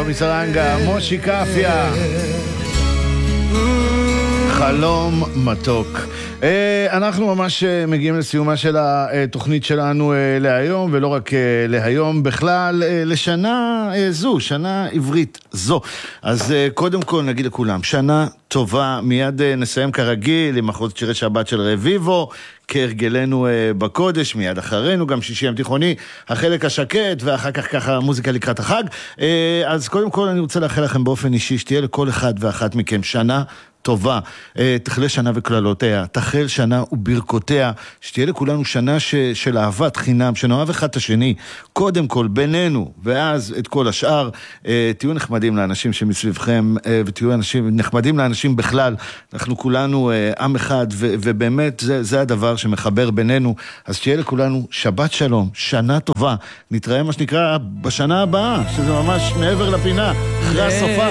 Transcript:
טובי סרנגה, מושי קפיה, חלום מתוק. אנחנו ממש מגיעים לסיומה של התוכנית שלנו להיום, ולא רק להיום, בכלל לשנה זו, שנה עברית זו. אז קודם כל נגיד לכולם, שנה טובה, מיד נסיים כרגיל עם מחוז שירי שבת של רביבו, כהרגלנו בקודש, מיד אחרינו גם שישי ים תיכוני, החלק השקט, ואחר כך ככה מוזיקה לקראת החג. אז קודם כל אני רוצה לאחל לכם באופן אישי, שתהיה לכל אחד ואחת מכם שנה טובה, תחלה שנה וכללותיה, תחל שנה וברכותיה, שתהיה לכולנו שנה של אהבת חינם, שנאהב אחד את השני, קודם כל בינינו, ואז את כל השאר. תהיו נחמדים לאנשים שמסביבכם, ותהיו נחמדים לאנשים בכלל. אנחנו כולנו עם אחד, ובאמת זה הדבר שמחבר בינינו. אז שתהיה לכולנו שבת שלום, שנה טובה, נתראה מה שנקרא בשנה הבאה, שזה ממש מעבר לפינה, אחרי הסופה.